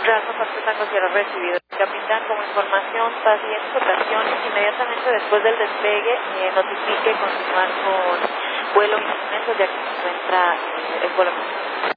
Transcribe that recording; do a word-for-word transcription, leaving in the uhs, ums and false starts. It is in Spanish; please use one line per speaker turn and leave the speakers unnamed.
Rafa Partitango Sierra recibido. Capitán, como información, pacientes operaciones, inmediatamente después del despegue, eh, notifique continuar con vuelo instrumento ya que se encuentra eh, el vuelo.